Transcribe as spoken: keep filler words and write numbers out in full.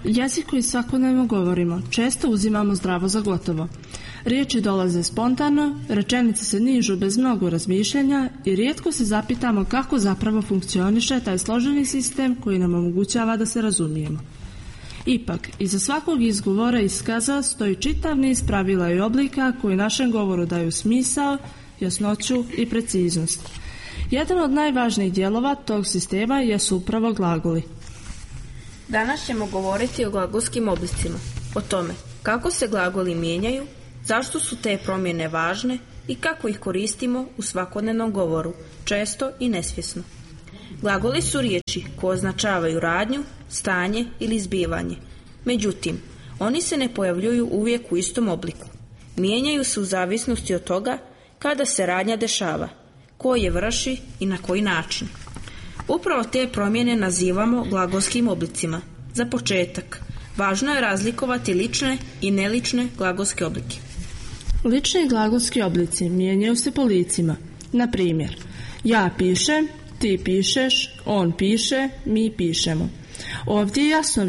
Jezik koji svakodnevno govorimo često uzimamo zdravo za gotovo. Riječi dolaze spontano, rečenice se nižu bez mnogo razmišljanja i rijetko se zapitamo kako zapravo funkcioniše taj složeni sistem koji nam omogućava da se razumijemo. Ipak, iza svakog izgovora i iskaza stoji čitav niz pravila i oblika koji našem govoru daju smisao, jasnoću i preciznost. Jedan od najvažnijih dijelova tog sistema jesu upravo glagoli. Danas ćemo govoriti o glagolskim oblicima, o tome kako se glagoli mijenjaju, zašto su te promjene važne i kako ih koristimo u svakodnevnom govoru, često i nesvjesno. Glagoli su riječi koje označavaju radnju, stanje ili zbivanje. Međutim, oni se ne pojavljuju uvijek u istom obliku. Mijenjaju se u zavisnosti od toga kada se radnja dešava, ko je vrši i na koji način. Upravo te promjene nazivamo glagolskim oblicima. Za početak, važno je razlikovati lične i nelične glagolske oblike. Lični glagolski oblici mijenjaju se po licima. Na primjer, ja pišem, ti pišeš, on piše, mi pišemo. Ovdje je jasno